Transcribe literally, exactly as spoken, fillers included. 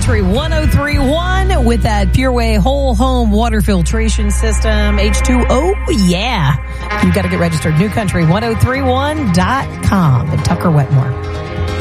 Country ten thirty-one with that PureWay whole home water filtration system. H two O, yeah. You got to get registered. New Country ten thirty-one dot com. And Tucker Wetmore.